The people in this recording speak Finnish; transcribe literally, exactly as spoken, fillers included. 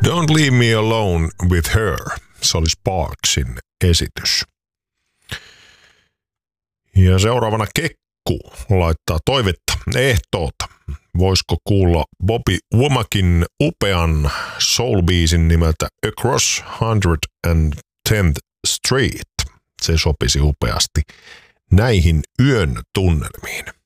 Don't Leave Me Alone with Her. Se oli Sparksin esitys. Ja seuraavana Kekku laittaa toivetta ehtoota. Voisiko kuulla Bobby Womakin upean soul-biisin nimeltä Across one hundred tenth Street? Se sopisi upeasti näihin yön tunnelmiin.